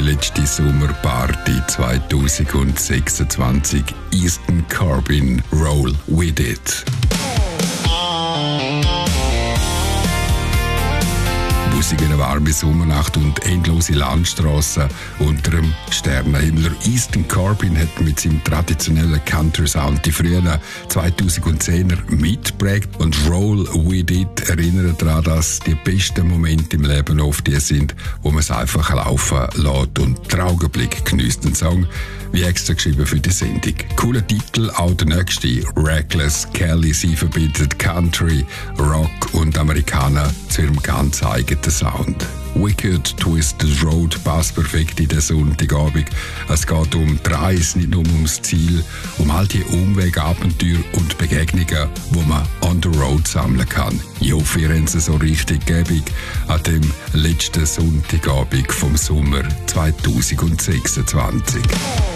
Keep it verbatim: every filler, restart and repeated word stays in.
letzte Sommerparty zwanzig sechsundzwanzig. Eastern Carbon, Roll With It. Musik in einer warmen Sommernacht und endlose Landstraßen unter dem Sternenhimmel. Eastern Carbon hat mit seinem traditionellen Country-Sound die frühen zweitausendzehner mitgeprägt, und Roll With It erinnert daran, dass die besten Momente im Leben oft die sind, wo man es einfach laufen lässt und den Augenblick genießt. Den Song wie extra geschrieben für die Sendung. Cooler Titel, auch der nächste, Reckless Kelly. Sie verbindet Country, Rock und Amerikaner zu ihrem ganz eigenen Sound. Wicked Twisted Road passt perfekt in den Sonntagabend. Es geht um die Reise, nicht nur ums Ziel, um all die Umwege, Abenteuer und Begegnungen, die man on the road sammeln kann. Ich hoffe, ihr habt es so richtig gäbig an dem letzten Sonntagabend vom Sommer zwanzig sechsundzwanzig.